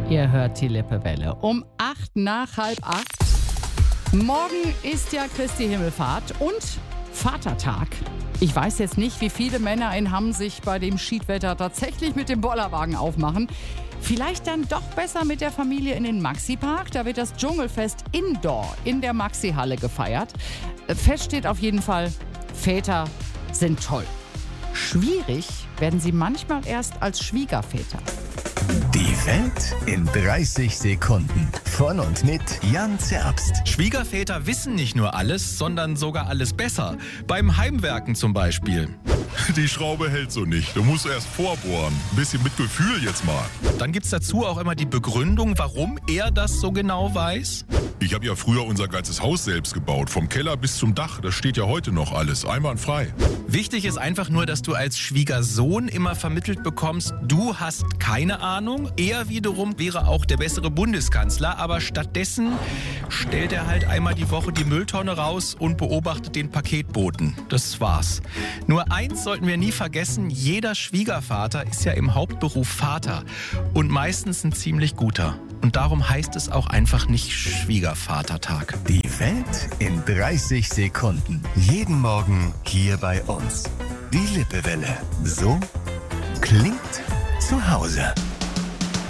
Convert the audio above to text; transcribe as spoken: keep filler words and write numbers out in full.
Ihr hört die Lippewelle um acht nach halb acht. Morgen ist ja Christi Himmelfahrt und Vatertag. Ich weiß jetzt nicht, wie viele Männer in Hamm sich bei dem Schiedwetter tatsächlich mit dem Bollerwagen aufmachen. Vielleicht dann doch besser mit der Familie in den Maxi-Park. Da wird das Dschungelfest Indoor in der Maxi-Halle gefeiert. Fest steht auf jeden Fall, Väter sind toll. Schwierig werden sie manchmal erst als Schwiegerväter. Die Welt in dreißig Sekunden. Von und mit Jan Zerbst. Schwiegerväter wissen nicht nur alles, sondern sogar alles besser. Beim Heimwerken zum Beispiel. Die Schraube hält so nicht. Du musst erst vorbohren. Ein bisschen mit Gefühl jetzt mal. Dann gibt's dazu auch immer die Begründung, warum er das so genau weiß. Ich habe ja früher unser ganzes Haus selbst gebaut. Vom Keller bis zum Dach. Das steht ja heute noch alles. Einwandfrei. Wichtig ist einfach nur, dass du als Schwiegersohn immer vermittelt bekommst, du hast keine Ahnung. Er wiederum wäre auch der bessere Bundeskanzler. Aber stattdessen stellt er halt einmal die Woche die Mülltonne raus und beobachtet den Paketboten. Das war's. Nur eins sollten wir nie vergessen, jeder Schwiegervater ist ja im Hauptberuf Vater und meistens ein ziemlich guter. Und darum heißt es auch einfach nicht Schwiegervatertag. Die Welt in dreißig Sekunden. Jeden Morgen hier bei uns. Die Lippewelle. So klingt zu Hause.